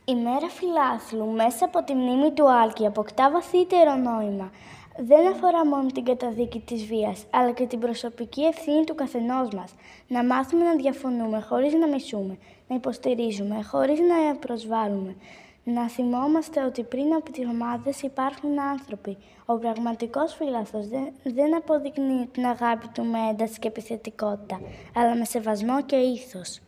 Η μέρα φιλάθλου μέσα από τη μνήμη του Άλκη αποκτά βαθύτερο νόημα. Δεν αφορά μόνο την καταδίκη της βίας, αλλά και την προσωπική ευθύνη του καθενός μας. Να μάθουμε να διαφωνούμε χωρίς να μισούμε, να υποστηρίζουμε χωρίς να προσβάλλουμε. Να θυμόμαστε ότι πριν από τις ομάδες υπάρχουν άνθρωποι. Ο πραγματικός φίλαθλος δεν αποδεικνύει την αγάπη του με ένταση και επιθετικότητα, αλλά με σεβασμό και ήθος.